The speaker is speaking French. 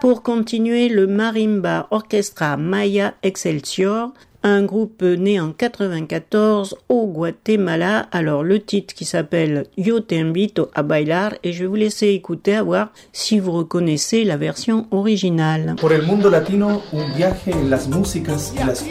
Pour continuer, le Marimba Orchestra Maya Excelsior, un groupe né en 94 au Guatemala. Alors le titre qui s'appelle Yo te invito a bailar, et je vais vous laisser écouter à voir si vous reconnaissez la version originale. Por el mundo latino, un viaje en las músicas y las